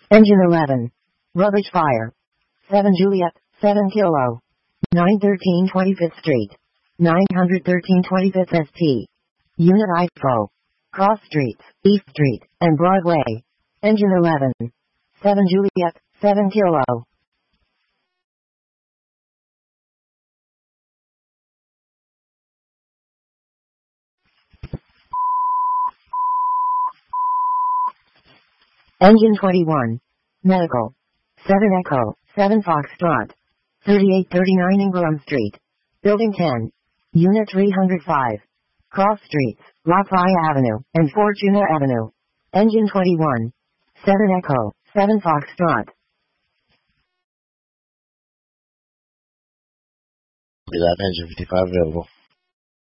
Engine 11. Rubbish fire. 7 Juliet, 7 Kilo. 913 25th Street. 913 25th ST. Unit IFO. Cross Streets, East Street, and Broadway. Engine 11. 7 Juliet, 7 Kilo. Engine 21. Medical. 7 Echo, 7 Foxtrot. 3839 Ingram Street. Building 10. Unit 305. Cross Streets, Lafayette Avenue, and Fortuna Avenue. Engine 21. 7 Echo, 7 Foxtrot. Engine 55 available.